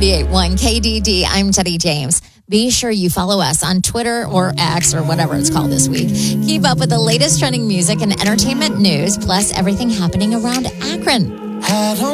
98.1 KDD. I'm Teddy James. Be sure you follow us on Twitter or X or whatever it's called this week. Keep up with the latest trending music and entertainment news, plus everything happening around Akron.